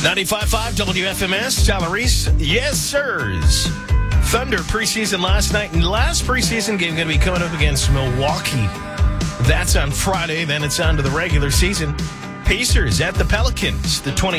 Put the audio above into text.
95.5 WFMS, Tyler Reese. Yes, sirs. Thunder preseason last night, and last preseason game going to be coming up against Milwaukee. That's on Friday. Then it's on to the regular season. Pacers at the Pelicans. The